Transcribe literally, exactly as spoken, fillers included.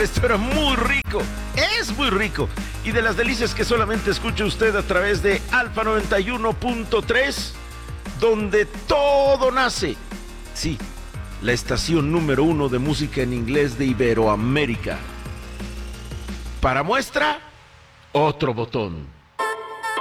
híjole, esto era muy rico, es muy rico. Y de las delicias que solamente escucha usted a través de Alfa noventa y uno punto tres, donde todo nace. Sí, la estación número uno de música en inglés de Iberoamérica. Para muestra, otro botón.